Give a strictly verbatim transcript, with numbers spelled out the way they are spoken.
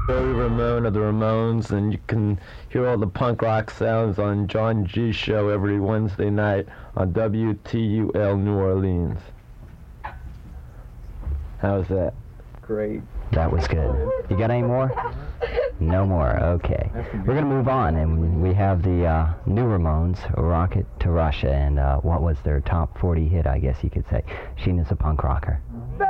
Joey Ramone of the Ramones, and you can hear all the punk rock sounds on John G. Show every Wednesday night on W T U L New Orleans. How's that? Great. That was good. You got any more? No more. Okay. We're going to move on, and we have the uh, new Ramones, Rocket to Russia, and uh, what was their top forty hit, I guess you could say. Sheena's a punk rocker.